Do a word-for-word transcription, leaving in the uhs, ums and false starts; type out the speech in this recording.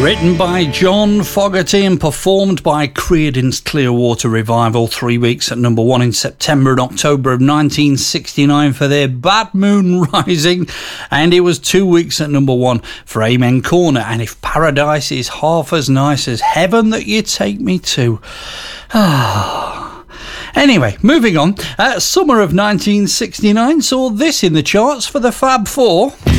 Written by John Fogerty and performed by Creedence Clearwater Revival, three weeks at number one in September and October of nineteen sixty-nine for their Bad Moon Rising, and it was two weeks at number one for Amen Corner and If Paradise is Half as Nice as Heaven That You Take Me To. Ah. Anyway, moving on. Uh, summer of nineteen sixty-nine saw this in the charts for the Fab Four.